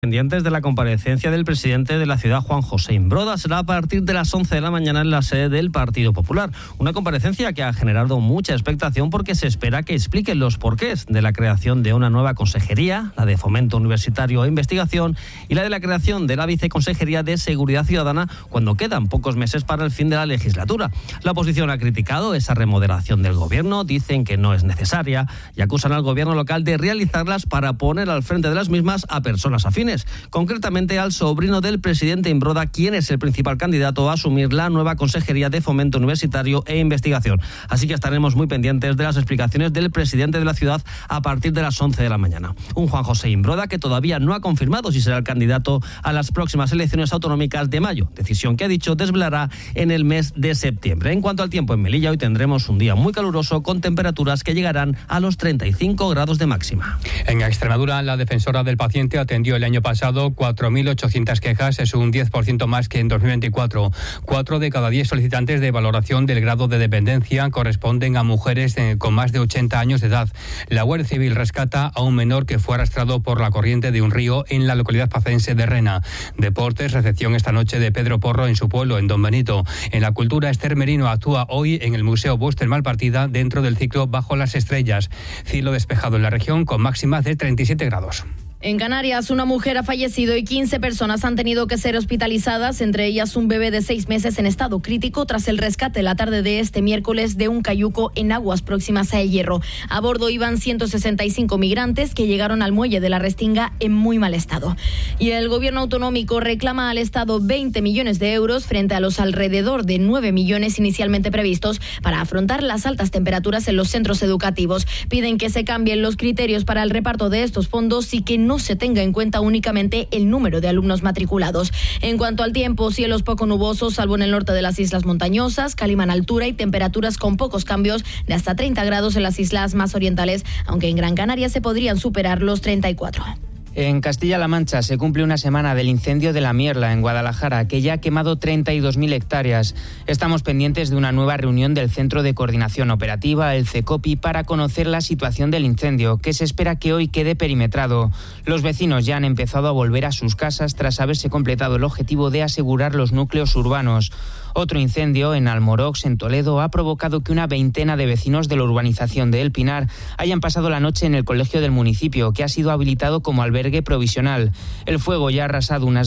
Pendientes de la comparecencia del presidente de la ciudad, Juan José Imbroda, será a partir de las 11 de la mañana en la sede del Partido Popular. Una comparecencia que ha generado mucha expectación porque se espera que expliquen los porqués de la creación de una nueva consejería, la de Fomento Universitario e Investigación, y la de la creación de la Viceconsejería de Seguridad Ciudadana, cuando quedan pocos meses para el fin de la legislatura. La oposición ha criticado esa remodelación del gobierno, dicen que no es necesaria y acusan al gobierno local de realizarlas para poner al frente de las mismas a personas afines. Concretamente al sobrino del presidente Imbroda, quien es el principal candidato a asumir la nueva Consejería de Fomento Universitario e Investigación. Así que estaremos muy pendientes de las explicaciones del presidente de la ciudad a partir de las 11 de la mañana. Un Juan José Imbroda que todavía no ha confirmado si será el candidato a las próximas elecciones autonómicas de mayo, decisión que ha dicho desvelará en el mes de septiembre. En cuanto al tiempo en Melilla, hoy tendremos un día muy caluroso con temperaturas que llegarán a los 35 grados de máxima. En Extremadura, la defensora del paciente atendió el año pasado 4.800 quejas, es un 10% más que en 2024. 4 de cada 10 solicitantes de valoración del grado de dependencia corresponden a mujeres con más de 80 años de edad. La Guardia Civil rescata a un menor que fue arrastrado por la corriente de un río en la localidad pacense de Rena. Deportes, recepción esta noche de Pedro Porro en su pueblo, en Don Benito. En la cultura, Esther Merino actúa hoy en el Museo Busto en Malpartida dentro del ciclo Bajo las Estrellas. Cielo despejado en la región con máximas de 37 grados. En Canarias, una mujer ha fallecido y 15 personas han tenido que ser hospitalizadas, entre ellas un bebé de 6 meses en estado crítico tras el rescate la tarde de este miércoles de un cayuco en aguas próximas a El Hierro. A bordo iban 165 migrantes que llegaron al muelle de la Restinga en muy mal estado. Y el gobierno autonómico reclama al Estado 20 millones de euros frente a los alrededor de 9 millones inicialmente previstos para afrontar las altas temperaturas en los centros educativos. Piden que se cambien los criterios para el reparto de estos fondos y que no se tenga en cuenta únicamente el número de alumnos matriculados. En cuanto al tiempo, cielos poco nubosos, salvo en el norte de las islas montañosas, calima en altura y temperaturas con pocos cambios de hasta 30 grados en las islas más orientales, aunque en Gran Canaria se podrían superar los 34. En Castilla-La Mancha se cumple una semana del incendio de La Mierla, en Guadalajara, que ya ha quemado 32.000 hectáreas. Estamos pendientes de una nueva reunión del Centro de Coordinación Operativa, el CECOPI, para conocer la situación del incendio, que se espera que hoy quede perimetrado. Los vecinos ya han empezado a volver a sus casas tras haberse completado el objetivo de asegurar los núcleos urbanos. Otro incendio en Almorox, en Toledo, ha provocado que una veintena de vecinos de la urbanización de El Pinar hayan pasado la noche en el colegio del municipio, que ha sido habilitado como albergue provisional. El fuego ya ha arrasado unas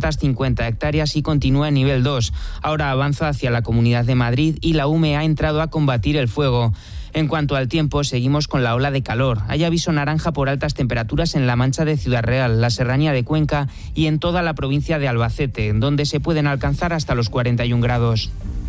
250 hectáreas y continúa en nivel 2. Ahora avanza hacia la Comunidad de Madrid y la UME ha entrado a combatir el fuego. En cuanto al tiempo, seguimos con la ola de calor. Hay aviso naranja por altas temperaturas en La Mancha de Ciudad Real, la Serranía de Cuenca y en toda la provincia de Albacete, donde se pueden alcanzar hasta los 41 grados.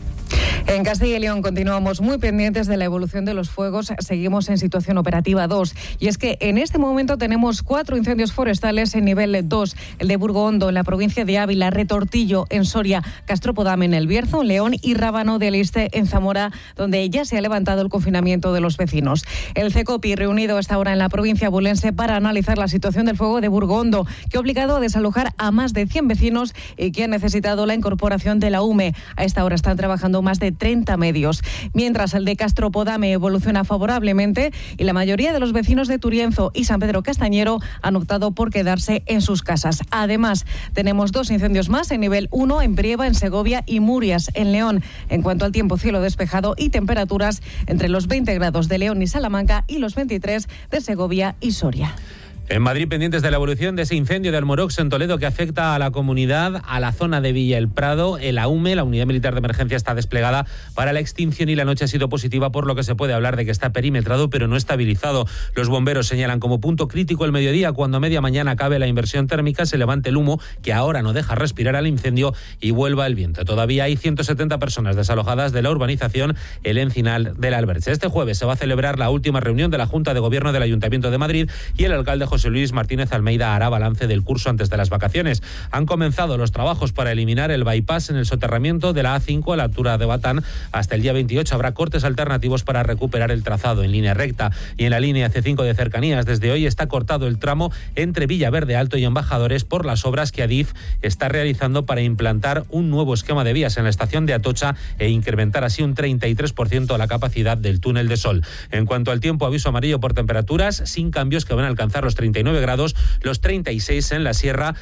En Castilla y León continuamos muy pendientes de la evolución de los fuegos. Seguimos en situación operativa 2. Y es que en este momento tenemos 4 incendios forestales en nivel 2. El de Burgondo en la provincia de Ávila, Retortillo en Soria, Castropodame en El Bierzo, León y Rábano de Aliste en Zamora, donde ya se ha levantado el confinamiento de los vecinos. El CECOPI reunido a esta hora en la provincia abulense para analizar la situación del fuego de Burgondo, que ha obligado a desalojar a más de 100 vecinos y que ha necesitado la incorporación de la UME. A esta hora están trabajando más de 30 medios. Mientras el de Castropodame evoluciona favorablemente y la mayoría de los vecinos de Turienzo y San Pedro Castañero han optado por quedarse en sus casas. Además, tenemos 2 incendios más en nivel 1 en Brieva, en Segovia y Murias, en León. En cuanto al tiempo, cielo despejado y temperaturas entre los 20 grados de León y Salamanca y los 23 de Segovia y Soria. En Madrid, pendientes de la evolución de ese incendio de Almorox en Toledo que afecta a la comunidad, a la zona de Villa El Prado. El AUME, la Unidad Militar de Emergencia, está desplegada para la extinción y la noche ha sido positiva, por lo que se puede hablar de que está perimetrado pero no estabilizado. Los bomberos señalan como punto crítico el mediodía, cuando a media mañana acabe la inversión térmica, se levante el humo que ahora no deja respirar al incendio y vuelva el viento. Todavía hay 170 personas desalojadas de la urbanización El Encinal del Alberche. Este jueves se va a celebrar la última reunión de la Junta de Gobierno del Ayuntamiento de Madrid y el alcalde José Luis Martínez Almeida hará balance del curso antes de las vacaciones. Han comenzado los trabajos para eliminar el bypass en el soterramiento de la A5 a la altura de Batán. Hasta el día 28 habrá cortes alternativos para recuperar el trazado en línea recta. Y en la línea C5 de cercanías, desde hoy está cortado el tramo entre Villaverde Alto y Embajadores por las obras que Adif está realizando para implantar un nuevo esquema de vías en la estación de Atocha e incrementar así un 33% la capacidad del túnel de Sol. En cuanto al tiempo, aviso amarillo por temperaturas sin cambios que van a alcanzar los 30 39 grados, los 36 en la sierra